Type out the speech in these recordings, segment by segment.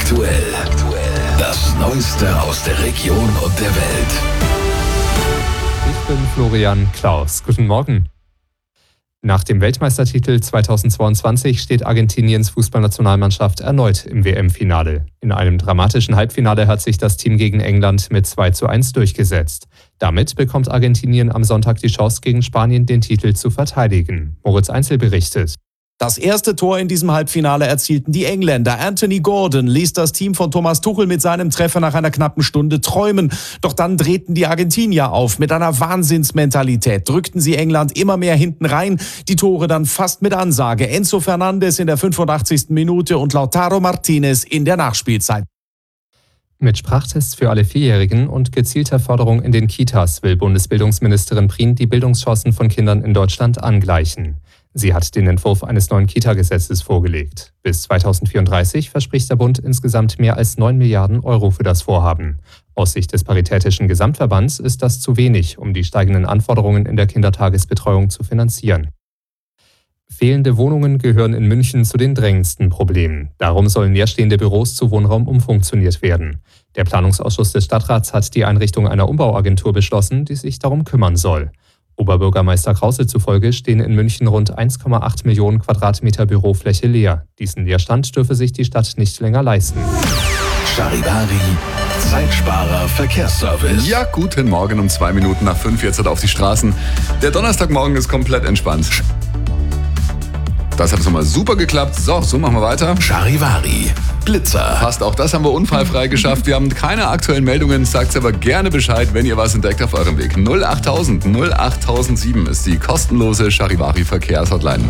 aktuell. Das Neueste aus der Region und der Welt. Ich bin Florian Klaus. Guten Morgen. Nach dem Weltmeistertitel 2022 steht Argentiniens Fußballnationalmannschaft erneut im WM-Finale. In einem dramatischen Halbfinale hat sich das Team gegen England mit 2:1 durchgesetzt. Damit bekommt Argentinien am Sonntag die Chance, gegen Spanien den Titel zu verteidigen. Moritz Einzel berichtet. Das erste Tor in diesem Halbfinale erzielten die Engländer. Anthony Gordon ließ das Team von Thomas Tuchel mit seinem Treffer nach einer knappen Stunde träumen. Doch dann drehten die Argentinier auf. Mit einer Wahnsinnsmentalität drückten sie England immer mehr hinten rein. Die Tore dann fast mit Ansage. Enzo Fernandez in der 85. Minute und Lautaro Martinez in der Nachspielzeit. Mit Sprachtests für alle Vierjährigen und gezielter Förderung in den Kitas will Bundesbildungsministerin Prien die Bildungschancen von Kindern in Deutschland angleichen. Sie hat den Entwurf eines neuen Kita-Gesetzes vorgelegt. Bis 2034 verspricht der Bund insgesamt mehr als 9 Milliarden Euro für das Vorhaben. Aus Sicht des Paritätischen Gesamtverbands ist das zu wenig, um die steigenden Anforderungen in der Kindertagesbetreuung zu finanzieren. Fehlende Wohnungen gehören in München zu den drängendsten Problemen. Darum sollen leerstehende Büros zu Wohnraum umfunktioniert werden. Der Planungsausschuss des Stadtrats hat die Einrichtung einer Umbauagentur beschlossen, die sich darum kümmern soll. Oberbürgermeister Krause zufolge stehen in München rund 1,8 Millionen Quadratmeter Bürofläche leer. Diesen Leerstand dürfe sich die Stadt nicht länger leisten. Charivari, Zeitsparer Verkehrsservice. Ja, guten Morgen um 2 Minuten nach 5 jetzt auf die Straßen. Der Donnerstagmorgen ist komplett entspannt. Das hat nochmal super geklappt. So machen wir weiter. Charivari, Blitzer. Passt, auch das haben wir unfallfrei geschafft. Wir haben keine aktuellen Meldungen, sagt aber gerne Bescheid, wenn ihr was entdeckt auf eurem Weg. 08000 08007 ist die kostenlose Charivari Verkehrshotline.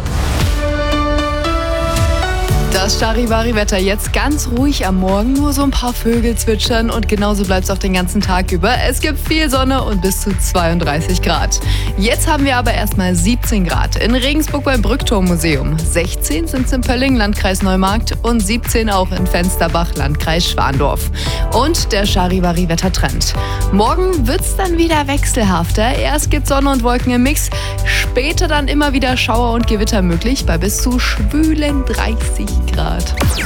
Das Charivari-Wetter jetzt ganz ruhig am Morgen, nur so ein paar Vögel zwitschern und genauso bleibt es auch den ganzen Tag über. Es gibt viel Sonne und bis zu 32 Grad. Jetzt haben wir aber erstmal 17 Grad in Regensburg beim Brückturmmuseum. 16 sind es in Pölling, Landkreis Neumarkt und 17 auch in Fensterbach, Landkreis Schwandorf. Und der Charivari-Wettertrend. Morgen wird es dann wieder wechselhafter. Erst gibt Sonne und Wolken im Mix, später dann immer wieder Schauer und Gewitter möglich bei bis zu schwülen 30 Grad.